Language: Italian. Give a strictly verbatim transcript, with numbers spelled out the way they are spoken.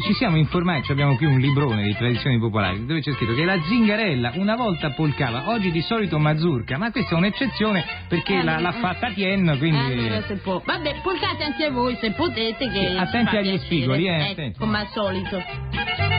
ci siamo informati, abbiamo qui un librone di tradizioni popolari dove c'è scritto che la zingarella una volta polcava, oggi di solito mazurka, ma questa è un'eccezione perché Eh, la- eh, l'ha fatta Tien, quindi... Eh, allora se può. Vabbè, polcate anche voi se potete, che Sì, ci attenti fa agli piacere. spigoli, eh, Ecco, attenti. come al solito.